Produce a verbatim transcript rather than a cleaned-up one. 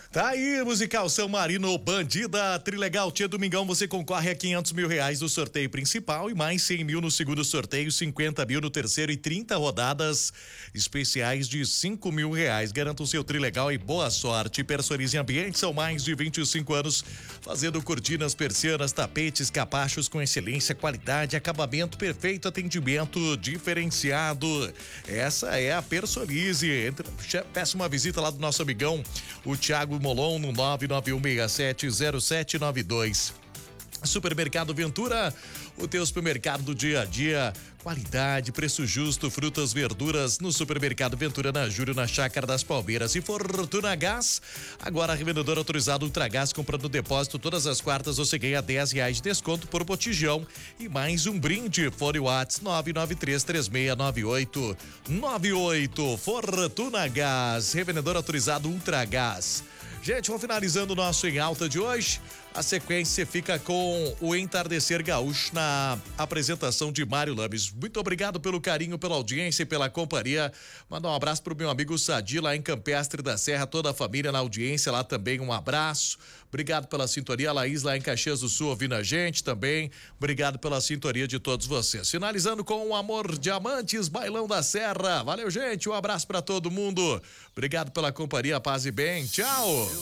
Tá aí, musical São Marino, Bandida, Trilegal, Tia Domingão, você concorre a quinhentos mil reais no sorteio principal e mais cem mil no segundo sorteio, cinquenta mil no terceiro e trinta rodadas especiais de cinco mil reais. Garanta o seu Trilegal e boa sorte. Personalize Ambiente, são mais de vinte e cinco anos fazendo cortinas, persianas, tapetes, capachos com excelência, qualidade, acabamento perfeito, atendimento diferenciado. Essa é a Personalize. Entra, peça uma visita lá do nosso amigão, o Thiago Molon, no nove nove um seis sete zero sete nove dois. Supermercado Ventura, o teu supermercado do dia a dia, qualidade, preço justo, frutas, verduras no Supermercado Ventura, na Júlio, na Chácara das Palmeiras. E Fortuna Gás, agora revendedor autorizado Ultragás, comprando depósito todas as quartas você ganha dez reais de desconto por botijão e mais um brinde. Fone Whats nove nove três três seis nove oito nove oito. Fortuna Gás, revendedor autorizado Ultragás. Gente, vamos finalizando o nosso Em Alta de hoje. A sequência fica com o Entardecer Gaúcho na apresentação de Mário Lames. Muito obrigado pelo carinho, pela audiência e pela companhia. Mandar um abraço pro meu amigo Sadi, lá em Campestre da Serra, toda a família na audiência lá também, um abraço. Obrigado pela sintonia. A Laís lá em Caxias do Sul ouvindo a gente também. Obrigado pela sintonia de todos vocês. Finalizando com o Amor Diamantes, Bailão da Serra. Valeu, gente. Um abraço para todo mundo. Obrigado pela companhia. Paz e bem. Tchau.